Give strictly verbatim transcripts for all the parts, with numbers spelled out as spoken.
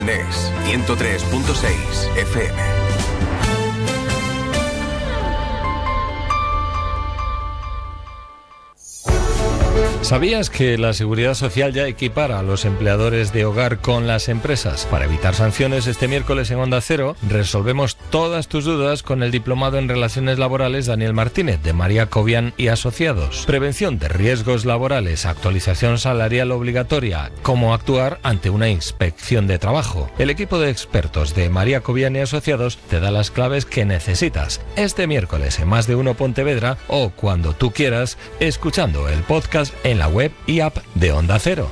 Nes ciento tres punto seis F M. ¿Sabías que la Seguridad Social ya equipara a los empleadores de hogar con las empresas? Para evitar sanciones, este miércoles en Onda Cero resolvemos todas tus dudas con el diplomado en Relaciones Laborales Daniel Martínez, de María Cobian y Asociados. Prevención de riesgos laborales, actualización salarial obligatoria, cómo actuar ante una inspección de trabajo. El equipo de expertos de María Cobian y Asociados te da las claves que necesitas este miércoles en Más de Uno Pontevedra o cuando tú quieras, escuchando el podcast en la web y app de Onda Cero.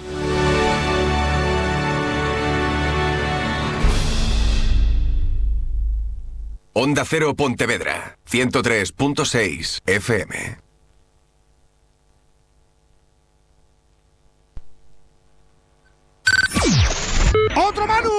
Onda Cero Pontevedra, ciento tres punto seis F M. ¡Otro Manu!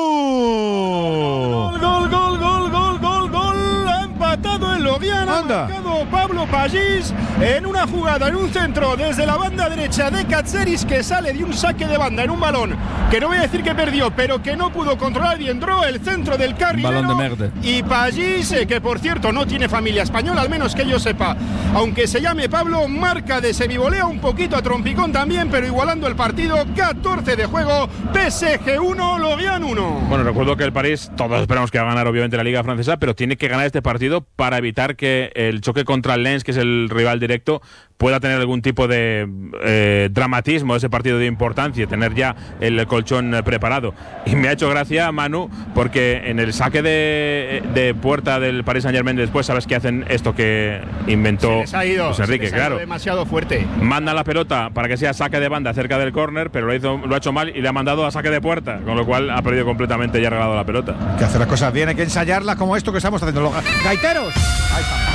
¡Gol, gol, gol, gol, gol, gol, gol! Ha empatado el Loguian, ha marcado Pablo Pagís en una jugada, en un centro desde la banda derecha de Katseris, que sale de un saque de banda en un balón que no voy a decir que perdió, pero que no pudo controlar y entró el centro del carrilero. Balón de merde. Y Pagís, eh, que por cierto no tiene familia española, al menos que yo sepa, aunque se llame Pablo, marca de sevivolea un poquito a trompicón también, pero igualando el partido. Catorce de juego, P S G uno, Lorient uno. Bueno, recuerdo que el París, todos esperamos que va a ganar obviamente la Liga Francesa, pero tiene que ganar este partido para evitar que el choque contra el Lens, que es el rival directo, pueda tener algún tipo de eh, dramatismo, ese partido de importancia, tener ya el colchón eh, preparado. Y me ha hecho gracia, Manu, porque en el saque de, de puerta del Paris Saint-Germain después, ¿sabes qué hacen? Esto que inventó Se les ha ido, Luis Enrique, se les ha claro. ido demasiado fuerte. Manda la pelota para que sea saque de banda cerca del córner, pero lo, hizo, lo ha hecho mal y le ha mandado a saque de puerta, con lo cual ha perdido completamente y ha regalado la pelota. Hay que hacer las cosas bien, hay que ensayarlas como esto que estamos haciendo. Los gaiteros. Ahí estamos.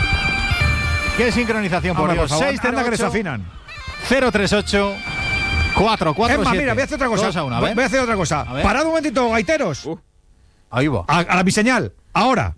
Qué sincronización, por Hombre, Dios. por favor, seis cero anda que les ocho, afinan. cero tres ocho cuatro cuatro Es más, siete. mira, voy a hacer otra cosa. Dos a uno, a voy, ver. voy a hacer otra cosa. A ver. Parad un momentito, gaiteros. Uh. Ahí va. A, a la mi señal. Ahora.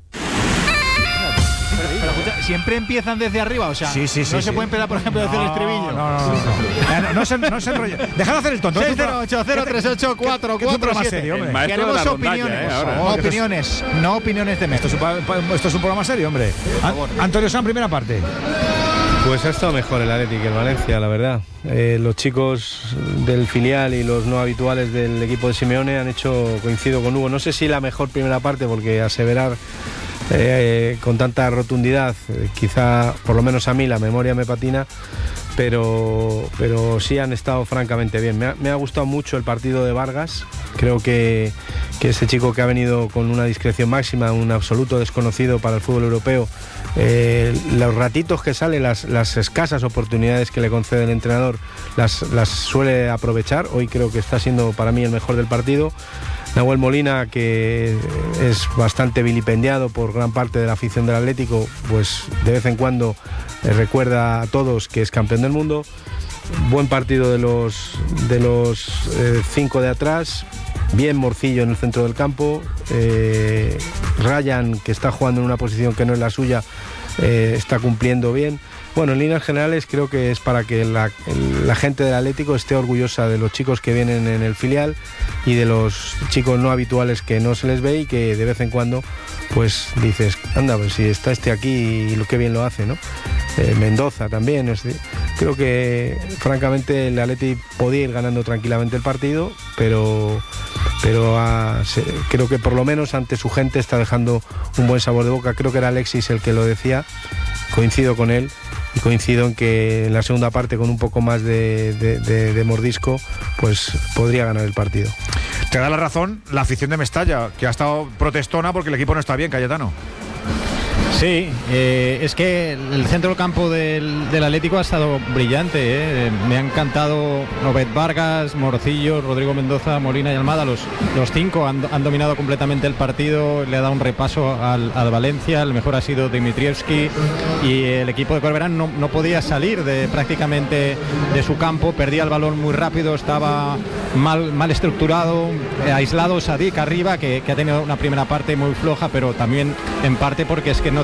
Pero, pero escucha, siempre empiezan desde arriba, o sea, Sí, sí, sí, no sí. se puede empezar, por ejemplo, desde el estribillo. No, no, no. No, no, no, no se, no se enrolle. Dejad de hacer el tonto. seis cero ocho cero tres ocho cuatro Que es un cuatro programa siete. serio, hombre. El maestro de Queremos la rondalla, opiniones. eh, ahora. No, Oh, que opiniones, no opiniones de Esto es, un, pa- pa- esto es un programa serio, hombre. An- Antonio San, primera parte. Pues ha estado mejor el Athletic que el Valencia, la verdad. Eh, los chicos del filial y los no habituales del equipo de Simeone han hecho, coincido con Hugo, no sé si la mejor primera parte, porque aseverar eh, con tanta rotundidad, eh, quizá por lo menos a mí la memoria me patina, pero, pero sí han estado francamente bien. Me ha, me ha gustado mucho el partido de Vargas. Creo que, que este chico que ha venido con una discreción máxima, un absoluto desconocido para el fútbol europeo, eh, los ratitos que sale, las, las escasas oportunidades que le concede el entrenador, las, las suele aprovechar. Hoy creo que está siendo para mí el mejor del partido. Nahuel Molina, que es bastante vilipendiado por gran parte de la afición del Atlético, pues de vez en cuando eh, recuerda a todos que es campeón del mundo. Buen partido de los, de los eh, cinco de atrás. Bien Morcillo en el centro del campo. eh, Ryan, que está jugando en una posición que no es la suya, eh, está cumpliendo bien. Bueno, en líneas generales creo que es para que la, el- la gente del Atlético esté orgullosa de los chicos que vienen en el filial y de los chicos no habituales que no se les ve y que de vez en cuando pues dices, anda, pues si está este aquí y lo que bien lo hace, ¿no? Eh, Mendoza también. Es decir, creo que francamente el Atleti podía ir ganando tranquilamente el partido, pero, pero ah, se- creo que por lo menos ante su gente está dejando un buen sabor de boca. Creo que era Alexis el que lo decía, coincido con él. Y coincido en que en la segunda parte, con un poco más de, de, de, de mordisco, pues podría ganar el partido. Te da la razón la afición de Mestalla, que ha estado protestona porque el equipo no está bien, Cayetano. Sí, eh, es que el centro del campo del, del Atlético ha estado brillante. eh. Me ha encantado Obed Vargas, Morcillo, Rodrigo Mendoza, Molina y Almada. Los, los cinco han, han dominado completamente el partido. Le ha dado un repaso al, al Valencia. El mejor ha sido Dimitrievski. Y el equipo de Corberán no, no podía salir de prácticamente de su campo. Perdía el balón muy rápido. Estaba mal, mal estructurado. Eh, aislado Sadik arriba, que, que ha tenido una primera parte muy floja, pero también en parte porque es que no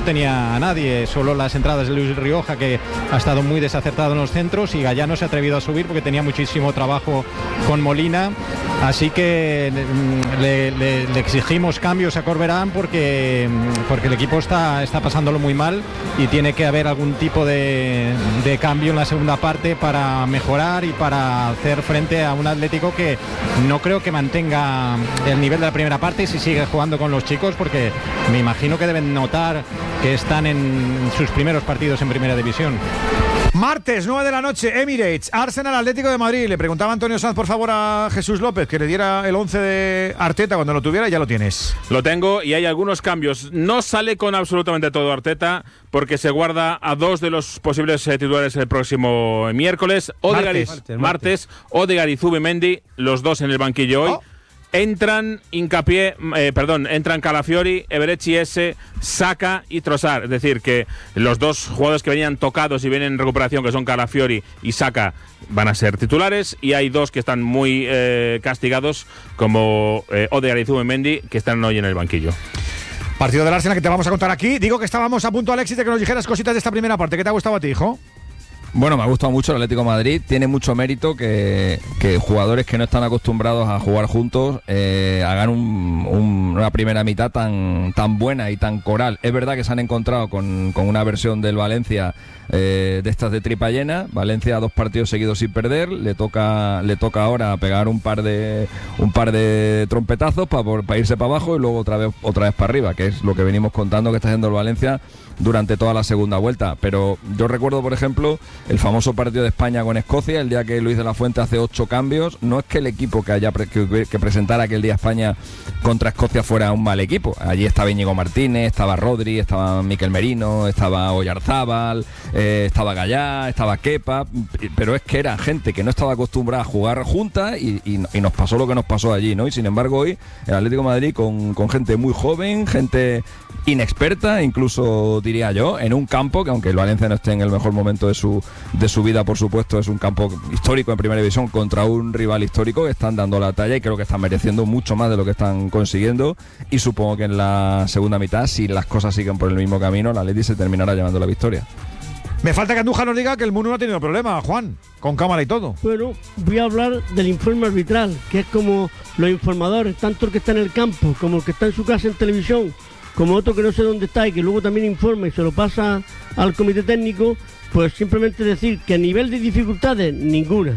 tenía a nadie, solo las entradas de Luis Rioja, que ha estado muy desacertado en los centros, y Gallá no se ha atrevido a subir porque tenía muchísimo trabajo con Molina, así que le, le, le exigimos cambios a Corberán porque, porque el equipo está, está pasándolo muy mal y tiene que haber algún tipo de, de cambio en la segunda parte para mejorar y para hacer frente a un Atlético que no creo que mantenga el nivel de la primera parte si sigue jugando con los chicos, porque me imagino que deben notar que están en sus primeros partidos en primera división. Martes, nueve de la noche, Emirates, Arsenal Atlético de Madrid. Le preguntaba Antonio Sanz, por favor, a Jesús López que le diera el once de Arteta cuando lo tuviera. Ya lo tienes. Lo tengo y hay algunos cambios. No sale con absolutamente todo Arteta porque se guarda a dos de los posibles eh, titulares el próximo miércoles. Odegaard, martes, martes, martes Odegaard y Zubimendi, los dos en el banquillo hoy. Oh. Entran Hincapié, eh, perdón, entran Calafiori, Everett S, Saka y Trossard. Es decir, que los dos jugadores que venían tocados y vienen en recuperación, que son Calafiori y Saka, van a ser titulares. Y hay dos que están muy eh, castigados, como eh, Odegaard y Zubimendi, que están hoy en el banquillo. Partido del Arsenal que te vamos a contar aquí. Digo que estábamos a punto, Alexis, de que nos dijeras cositas de esta primera parte. ¿Qué te ha gustado a ti, hijo? Bueno, me ha gustado mucho el Atlético de Madrid. Tiene mucho mérito que, que jugadores que no están acostumbrados a jugar juntos eh, hagan un, un, una primera mitad tan, tan buena y tan coral. Es verdad que se han encontrado con, con una versión del Valencia eh, de estas de tripa llena. Valencia dos partidos seguidos sin perder. Le toca le toca ahora pegar un par de un par de trompetazos para pa irse para abajo y luego otra vez otra vez para arriba, que es lo que venimos contando que está haciendo el Valencia durante toda la segunda vuelta. Pero yo recuerdo, por ejemplo, el famoso partido de España con Escocia, el día que Luis de la Fuente hace ocho cambios. No es que el equipo que haya pre que, que presentara aquel día España contra Escocia fuera un mal equipo. Allí estaba Íñigo Martínez, estaba Rodri, estaba Miquel Merino, estaba Oyarzábal, eh, estaba Gallá, estaba Kepa, pero es que era gente que no estaba acostumbrada a jugar juntas y, y, y nos pasó lo que nos pasó allí, ¿no? Y sin embargo hoy el Atlético de Madrid con, con gente muy joven, gente inexperta, incluso diría yo, en un campo que, aunque el Valencia no esté en el mejor momento de su de su vida, por supuesto, es un campo histórico en primera división contra un rival histórico, que están dando la talla y creo que están mereciendo mucho más de lo que están consiguiendo. Y supongo que en la segunda mitad, si las cosas siguen por el mismo camino, la Atleti se terminará llevando la victoria. Me falta que Andújar nos diga que el Munu no ha tenido problema, Juan, con cámara y todo. Bueno, voy a hablar del informe arbitral, que es como los informadores, tanto el que está en el campo como el que está en su casa en televisión, como otro que no sé dónde está y que luego también informa y se lo pasa al comité técnico. Pues simplemente decir que a nivel de dificultades, ninguna.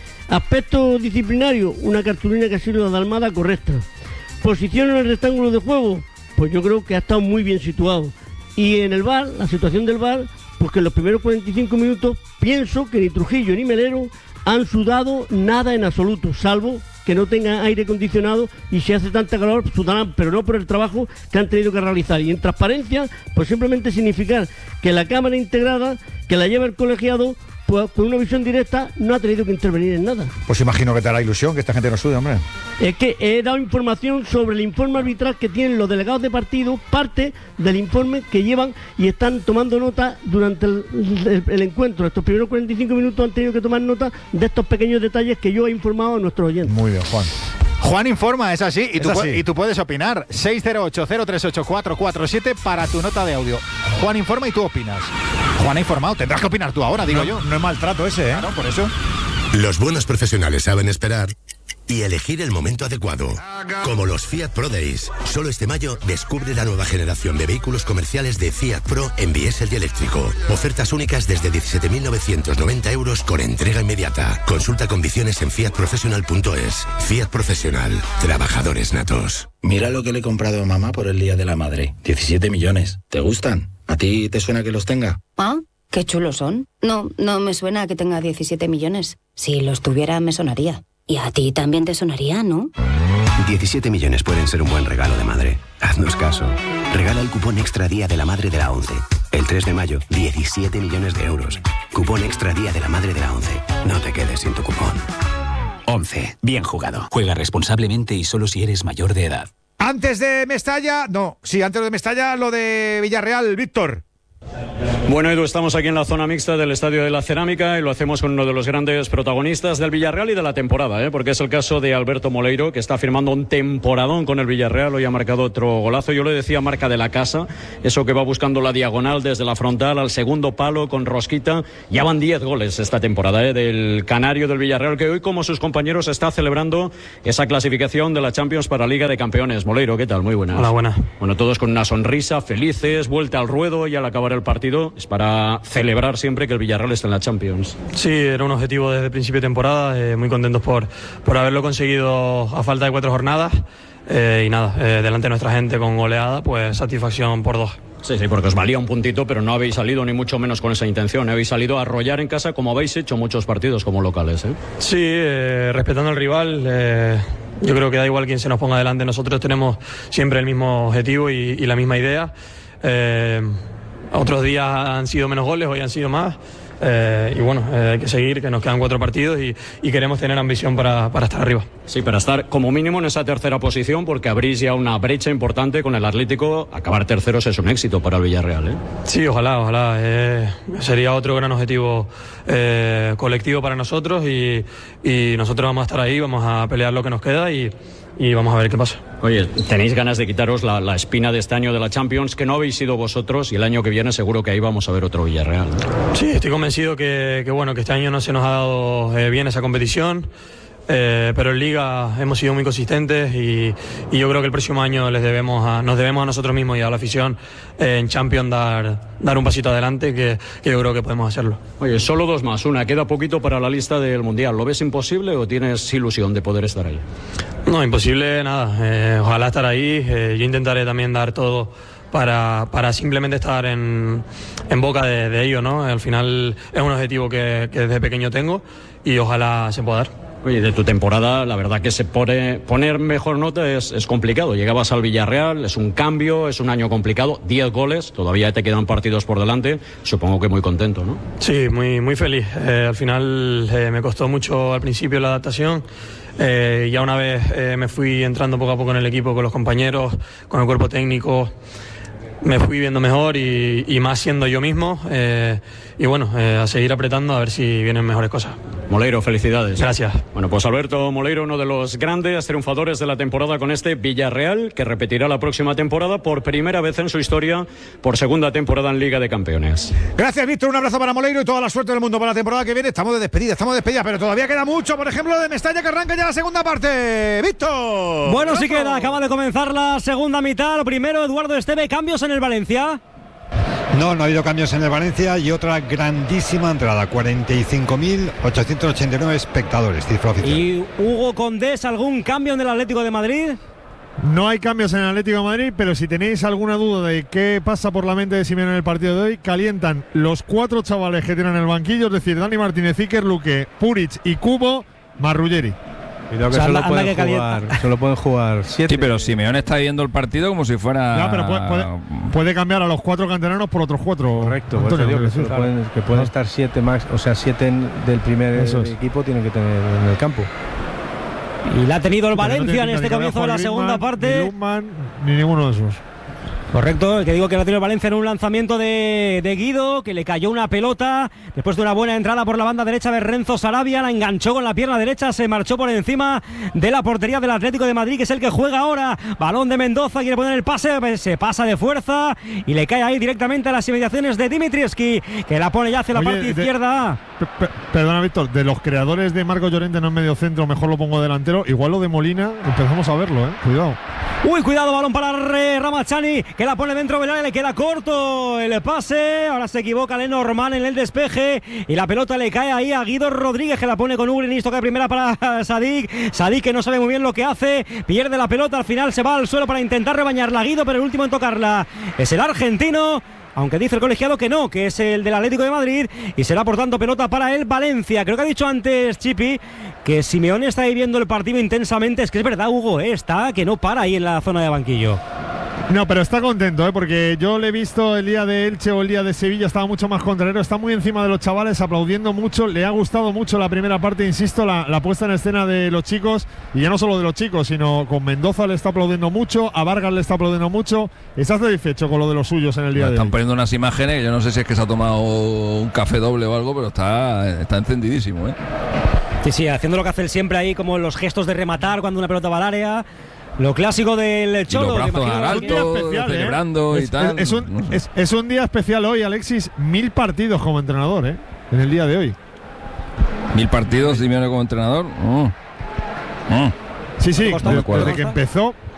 Aspecto disciplinario, una cartulina que ha sido la de Almada correcta. Posición en el rectángulo de juego, pues yo creo que ha estado muy bien situado. Y en el V A R, la situación del V A R, pues que en los primeros cuarenta y cinco minutos pienso que ni Trujillo ni Melero han sudado nada en absoluto, salvo que no tengan aire acondicionado y si hace tanta calor sudarán, pero no por el trabajo que han tenido que realizar. Y en transparencia, pues simplemente significar que la cámara integrada que la lleva el colegiado, pues con una visión directa no ha tenido que intervenir en nada. Pues imagino que te hará ilusión que esta gente no sude, hombre. Es que he dado información sobre el informe arbitral que tienen los delegados de partido, parte del informe que llevan y están tomando nota durante el, el, el encuentro. Estos primeros cuarenta y cinco minutos han tenido que tomar nota de estos pequeños detalles que yo he informado a nuestros oyentes. Muy bien, Juan. Juan informa, es así, y, es tú, así. y tú puedes opinar. seis cero ocho, cero tres ocho, cuatro cuatro siete para tu nota de audio. Juan informa y tú opinas. Juan ha informado, tendrás que opinar tú ahora, digo no, yo. No es maltrato ese, ¿eh? Claro, por eso. Los buenos profesionales saben esperar y elegir el momento adecuado. Como los Fiat Pro Days. Solo este mayo descubre la nueva generación de vehículos comerciales de Fiat Pro en diésel y eléctrico. Ofertas únicas desde diecisiete mil novecientos noventa euros con entrega inmediata. Consulta condiciones en fiat professional punto es. Fiat Profesional. Trabajadores natos. Mira lo que le he comprado a mamá por el Día de la Madre. diecisiete millones. ¿Te gustan? ¿A ti te suena que los tenga? Ah, qué chulos son. No, no me suena que tenga diecisiete millones. Si los tuviera me sonaría. Y a ti también te sonaría, ¿no? diecisiete millones pueden ser un buen regalo de madre. Haznos caso. Regala el cupón Extra Día de la Madre de la ONCE. El tres de mayo, diecisiete millones de euros. Cupón Extra Día de la Madre de la ONCE. No te quedes sin tu cupón. ONCE. Bien jugado. Juega responsablemente y solo si eres mayor de edad. Antes de Mestalla, no, sí, antes de Mestalla, lo de Villarreal, Víctor. Bueno, Edu, estamos aquí en la zona mixta del Estadio de la Cerámica y lo hacemos con uno de los grandes protagonistas del Villarreal y de la temporada, ¿eh? Porque es el caso de Alberto Moleiro, que está firmando un temporadón con el Villarreal. Hoy ha marcado otro golazo. Yo le decía marca de la casa, eso que va buscando la diagonal desde la frontal al segundo palo con rosquita. Ya van diez goles esta temporada, ¿eh? Del canario del Villarreal, que hoy, como sus compañeros, está celebrando esa clasificación de la Champions para Liga de Campeones. Moleiro, ¿qué tal? Muy buenas. Hola, buenas. Bueno, todos con una sonrisa, felices, vuelta al ruedo y al acabar el partido es para celebrar siempre que el Villarreal está en la Champions. Sí, era un objetivo desde el principio de temporada, eh, muy contentos por, por haberlo conseguido a falta de cuatro jornadas eh, y nada, eh, delante de nuestra gente con goleada, pues satisfacción por dos. Sí, sí, porque os valía un puntito, pero no habéis salido ni mucho menos con esa intención. Habéis salido a arrollar en casa como habéis hecho muchos partidos como locales, ¿eh? Sí, eh, respetando al rival. Eh, yo creo que da igual quién se nos ponga delante. Nosotros tenemos siempre el mismo objetivo y, y la misma idea. Eh, otros días han sido menos goles, hoy han sido más. Eh, y bueno, eh, hay que seguir, que nos quedan cuatro partidos y, y queremos tener ambición para, para estar arriba. Sí, para estar como mínimo en esa tercera posición, porque abrís ya una brecha importante con el Atlético. Acabar terceros es un éxito para el Villarreal, ¿eh? Sí, ojalá, ojalá. Eh, sería otro gran objetivo eh, colectivo para nosotros y, y nosotros vamos a estar ahí, vamos a pelear lo que nos queda y, y vamos a ver qué pasa. Oye, tenéis ganas de quitaros la, la espina de este año de la Champions, que no habéis sido vosotros, y el año que viene seguro que ahí vamos a ver otro Villarreal, ¿no? Sí, estoy convencido que, que bueno, que este año no se nos ha dado eh, bien esa competición. Eh, pero en Liga hemos sido muy consistentes y, y yo creo que el próximo año les debemos a, nos debemos a nosotros mismos y a la afición eh, en Champions dar, dar un pasito adelante, que, que yo creo que podemos hacerlo. Oye, solo dos más, una, queda poquito para la lista del Mundial. ¿Lo ves imposible o tienes ilusión de poder estar ahí? No, imposible nada, eh, ojalá estar ahí, eh, yo intentaré también dar todo para, para simplemente estar en, en boca de, de ello, ¿no? Al final es un objetivo que, que desde pequeño tengo y ojalá se pueda dar. Oye, de tu temporada, la verdad que se pone, poner mejor nota es, es complicado. Llegabas al Villarreal, es un cambio, es un año complicado, diez goles, todavía te quedan partidos por delante, supongo que muy contento, ¿no? Sí, muy, muy feliz. Eh, al final eh, me costó mucho al principio la adaptación. Eh, ya una vez eh, me fui entrando poco a poco en el equipo con los compañeros, con el cuerpo técnico, me fui viendo mejor y, y más siendo yo mismo. Eh, y bueno, eh, a seguir apretando a ver si vienen mejores cosas. Moleiro, felicidades. Gracias. Bueno, pues Alberto Moleiro, uno de los grandes triunfadores de la temporada con este Villarreal, que repetirá la próxima temporada por primera vez en su historia, por segunda temporada en Liga de Campeones. Gracias, Víctor. Un abrazo para Moleiro y toda la suerte del mundo para la temporada que viene. Estamos de despedida, estamos de despedida, pero todavía queda mucho. Por ejemplo, de Mestalla, que arranca ya la segunda parte. Víctor. Bueno, sí queda. Acaba de comenzar la segunda mitad. Lo primero, Eduardo Esteve, cambios en el Valencia. No, no ha habido cambios en el Valencia y otra grandísima entrada, cuarenta y cinco mil ochocientos ochenta y nueve espectadores, cifra oficial. ¿Y Hugo Condés, algún cambio en el Atlético de Madrid? No hay cambios en el Atlético de Madrid, pero si tenéis alguna duda de qué pasa por la mente de Simeone en el partido de hoy, calientan los cuatro chavales que tienen en el banquillo, es decir, Dani Martínez, Iker Luque, Puric y Cubo, más Ruggeri. Cuidado que, o sea, solo, anda, pueden anda que jugar, solo pueden jugar siete. Sí, pero Simeone está viendo el partido como si fuera. No, pero puede, puede, puede cambiar a los cuatro canteranos por otros cuatro. Correcto, Antonio, digo que, claro. pueden, que pueden estar siete más, o sea, siete en, del primer Eso equipo es. tienen que tener en el campo. Y la ha tenido el Valencia no en este comienzo de la segunda Griezmann, parte. Ni Lukman, ni ninguno de esos. Correcto, el que digo que la tiene el Valencia en un lanzamiento de, de Guido, que le cayó una pelota después de una buena entrada por la banda derecha de Renzo Sarabia, la enganchó con la pierna derecha, se marchó por encima de la portería del Atlético de Madrid, que es el que juega ahora. Balón de Mendoza, quiere poner el pase, se pasa de fuerza y le cae ahí directamente a las inmediaciones de Dimitrievski, que la pone ya hacia la Oye, parte de, izquierda. P- p- perdona, Víctor, de los creadores de Marco Llorente no en medio centro, mejor lo pongo delantero. Igual lo de Molina, empezamos a verlo, eh. Cuidado. Uy, cuidado, balón para Ramazani, que la pone dentro del área, le queda corto el pase, ahora se equivoca Lenormand en el despeje y la pelota le cae ahí a Guido Rodríguez, que la pone con Ugrinis, toca de primera para Sadik, Sadik que no sabe muy bien lo que hace, pierde la pelota, al final se va al suelo para intentar rebañarla Guido, pero el último en tocarla es el argentino, aunque dice el colegiado que no, que es el del Atlético de Madrid y será por tanto pelota para el Valencia. Creo que ha dicho antes Chipi que Simeone está viviendo el partido intensamente. Es que es verdad, Hugo, ¿eh? Está que no para ahí en la zona de banquillo. No, pero está contento, ¿eh? Porque yo le he visto el día de Elche o el día de Sevilla, estaba mucho más contrario, está muy encima de los chavales, aplaudiendo mucho, le ha gustado mucho la primera parte, insisto, la, la puesta en escena de los chicos, y ya no solo de los chicos, sino con Mendoza le está aplaudiendo mucho, a Vargas le está aplaudiendo mucho, está satisfecho con lo de los suyos en el día Me de están hoy. poniendo unas imágenes, yo no sé si es que se ha tomado un café doble o algo, pero está, está encendidísimo, ¿eh? Sí, sí, haciendo lo que hace él siempre ahí, como los gestos de rematar cuando una pelota va al área. Lo clásico del Cholo. Y los brazos que al alto, especial, ¿eh? celebrando es, y tal. Es, es, un, no sé. es, es un día especial hoy, Alexis. Mil partidos como entrenador, ¿eh? En el día de hoy. Mil partidos, Simeone como entrenador. Oh. Oh. Sí, sí, desde, desde que empezó